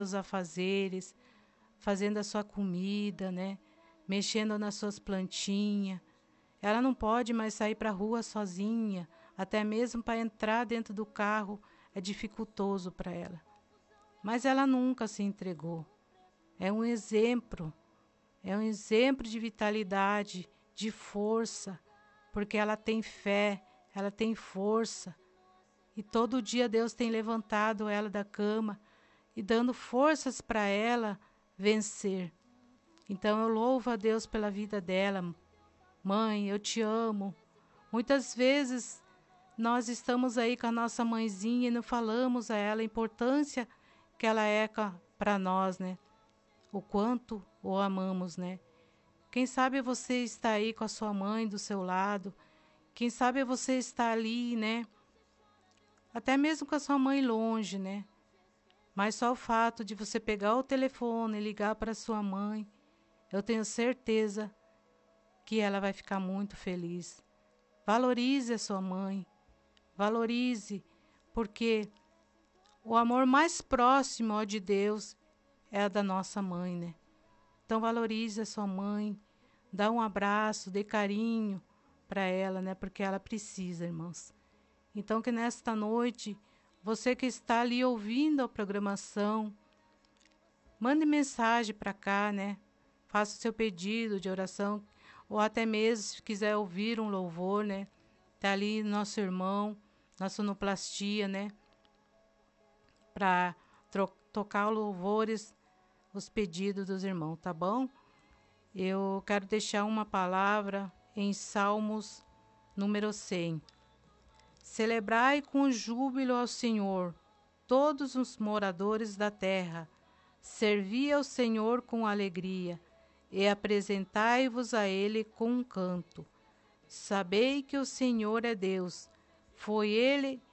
os afazeres, fazendo a sua comida, né? Mexendo nas suas plantinhas. Ela não pode mais sair para a rua sozinha, até mesmo para entrar dentro do carro é dificultoso para ela. Mas ela nunca se entregou. É um exemplo de vitalidade, de força, porque ela tem fé, ela tem força. E todo dia Deus tem levantado ela da cama e dando forças para ela vencer. Então eu louvo a Deus pela vida dela. Mãe, eu te amo. Muitas vezes nós estamos aí com a nossa mãezinha e não falamos a ela a importância que ela é para nós, né? O quanto o amamos, né? Quem sabe você está aí com a sua mãe do seu lado. Quem sabe você está ali, né? Até mesmo com a sua mãe longe, né? Mas só o fato de você pegar o telefone e ligar para sua mãe, eu tenho certeza que ela vai ficar muito feliz. Valorize a sua mãe. Valorize, porque o amor mais próximo ó, de Deus é a da nossa mãe, né? Então valorize a sua mãe, dá um abraço, dê carinho para ela, né? Porque ela precisa, irmãos. Então que nesta noite, você que está ali ouvindo a programação, mande mensagem para cá, né? Faça o seu pedido de oração, ou até mesmo se quiser ouvir um louvor, né? Tá ali nosso irmão, na sonoplastia, né? Para tocar louvores, os pedidos dos irmãos, tá bom? Eu quero deixar uma palavra em Salmos número 100. Celebrai com júbilo ao Senhor, todos os moradores da terra. Servi ao Senhor com alegria, e apresentai-vos a Ele com um canto. Sabei que o Senhor é Deus. Foi Ele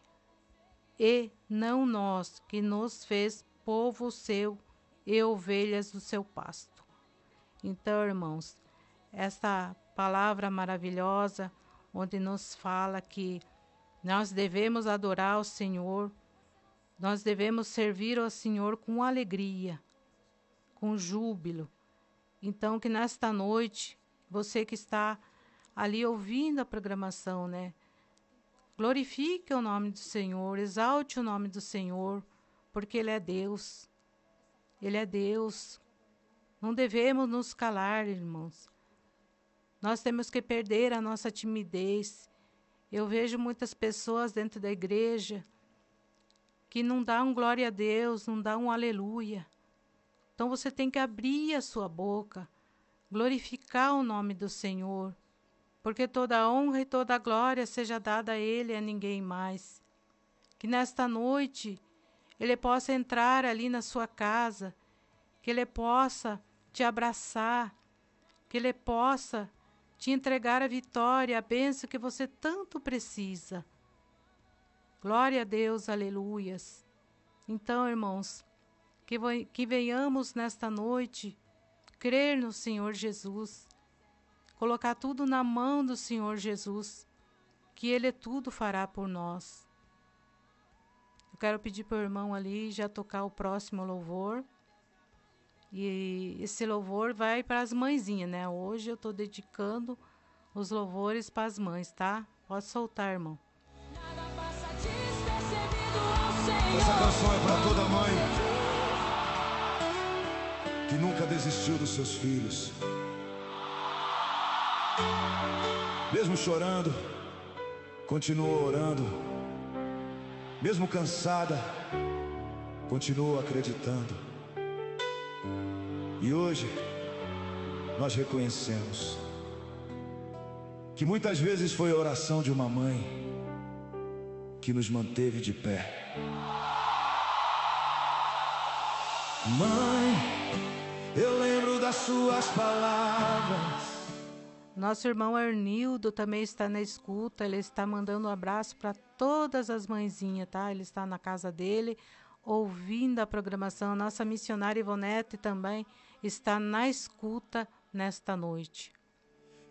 e não nós que nos fez povo seu e ovelhas do seu pasto. Então, irmãos, esta palavra maravilhosa, onde nos fala que nós devemos adorar o Senhor, nós devemos servir ao Senhor com alegria, com júbilo. Então, que nesta noite, você que está ali ouvindo a programação, né? Glorifique o nome do Senhor, exalte o nome do Senhor, porque Ele é Deus. Ele é Deus. Não devemos nos calar, irmãos. Nós temos que perder a nossa timidez. Eu vejo muitas pessoas dentro da igreja que não dão glória a Deus, não dão um aleluia. Então você tem que abrir a sua boca, glorificar o nome do Senhor, porque toda a honra e toda a glória seja dada a Ele e a ninguém mais. Que nesta noite Ele possa entrar ali na sua casa, que Ele possa te abraçar, que Ele possa te entregar a vitória, a bênção que você tanto precisa. Glória a Deus, aleluias. Então, irmãos, que venhamos nesta noite crer no Senhor Jesus, colocar tudo na mão do Senhor Jesus, que Ele tudo fará por nós. Eu quero pedir para o irmão ali já tocar o próximo louvor. E esse louvor vai para as mãezinhas, né? Hoje eu estou dedicando os louvores para as mães, tá? Pode soltar, irmão. Essa canção é para toda mãe que nunca desistiu dos seus filhos. Mesmo chorando, continuou orando. Mesmo cansada, continuou acreditando. E hoje nós reconhecemos que muitas vezes foi a oração de uma mãe que nos manteve de pé. Mãe, eu lembro das suas palavras. Nosso irmão Arnildo também está na escuta. Ele está mandando um abraço para todas as mãezinhas, tá? Ele está na casa dele, ouvindo a programação. Nossa missionária Ivonete também está na escuta nesta noite.